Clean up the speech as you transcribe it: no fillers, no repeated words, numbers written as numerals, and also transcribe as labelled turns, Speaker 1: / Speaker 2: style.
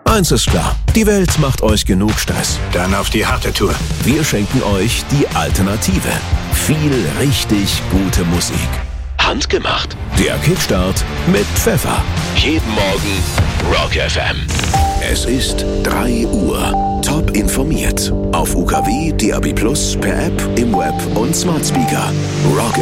Speaker 1: Eins ist klar, die Welt macht euch genug Stress.
Speaker 2: Dann auf die harte Tour.
Speaker 1: Wir schenken euch die Alternative. Viel richtig gute Musik. Handgemacht. Der Kickstart mit Pfeffer. Jeden Morgen Rock FM. Es ist 3 Uhr. Top informiert. Auf UKW, DAB+, per App, im Web und Smart Speaker. Rock